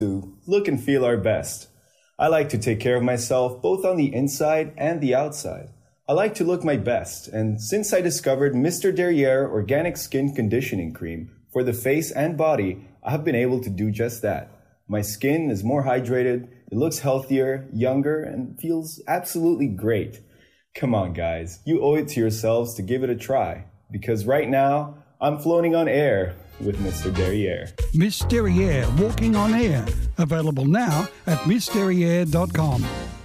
to look and feel our best. I like to take care of myself both on the inside and the outside. I like to look my best, and since I discovered Mr. Derriere Organic Skin Conditioning Cream for the face and body, I have been able to do just that. My skin is more hydrated, it looks healthier, younger, and feels absolutely great. Come on, guys, you owe it to yourselves to give it a try, because right now, I'm floating on air with Mr. Derriere. Miss Derriere Walking on Air. Available now at missderriere.com.